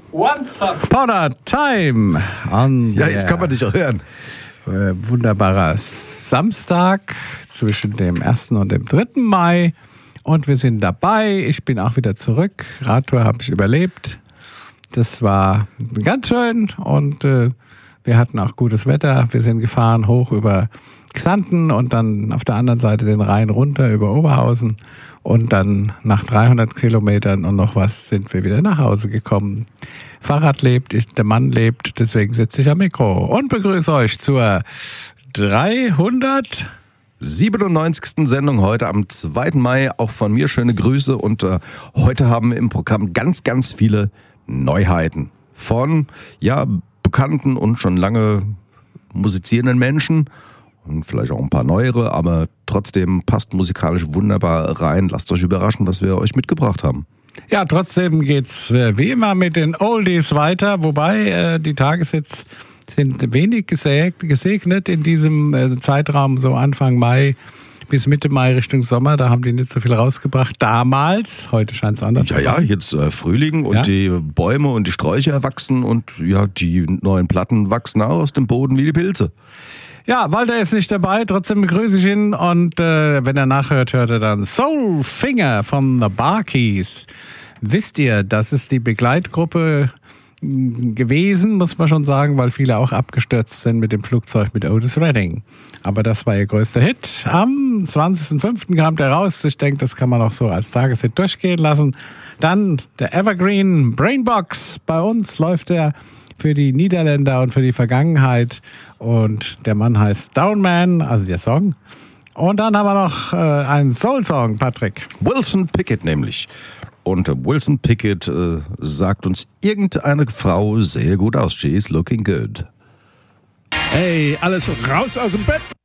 Once upon a time. Ja, jetzt kann man dich auch hören. Wunderbarer Samstag zwischen dem 1. und dem 3. Mai. Und wir sind dabei. Ich bin auch wieder zurück. Radtour habe ich überlebt. Das war ganz schön und wir hatten auch gutes Wetter. Wir sind gefahren hoch über Xanten und dann auf der anderen Seite den Rhein runter über Oberhausen. Und dann nach 300 Kilometern und noch was sind wir wieder nach Hause gekommen. Fahrrad lebt, der Mann lebt, deswegen sitze ich am Mikro und begrüße euch zur 397. Sendung heute am 2. Mai. Auch von mir schöne Grüße und heute haben wir im Programm ganz, ganz viele Neuheiten von bekannten und schon lange musizierenden Menschen. Und vielleicht auch ein paar neuere, aber trotzdem passt musikalisch wunderbar rein. Lasst euch überraschen, was wir euch mitgebracht haben. Ja, trotzdem geht's wie immer mit den Oldies weiter, wobei die Tageshits sind wenig gesegnet in diesem Zeitraum, so Anfang Mai bis Mitte Mai Richtung Sommer. Da haben die nicht so viel rausgebracht. Damals, heute scheint es anders. Ja, jetzt Frühling und die Bäume und die Sträucher erwachsen und die neuen Platten wachsen auch aus dem Boden wie die Pilze. Ja, Walter ist nicht dabei, trotzdem begrüße ich ihn und wenn er nachhört, hört er dann Soulfinger von The Barkeys. Wisst ihr, das ist die Begleitgruppe gewesen, muss man schon sagen, weil viele auch abgestürzt sind mit dem Flugzeug mit Otis Redding. Aber das war ihr größter Hit. Am 20.05. kam der raus. Ich denke, das kann man auch so als Tageshit durchgehen lassen. Dann der Evergreen Brainbox. Bei uns läuft er für die Niederländer und für die Vergangenheit. Und der Mann heißt Downman, also der Song. Und dann haben wir noch einen Soul-Song, Patrick. Wilson Pickett nämlich. Und Wilson Pickett sagt uns, irgendeine Frau sähe gut aus. She is looking good. Hey, alles raus aus dem Bett.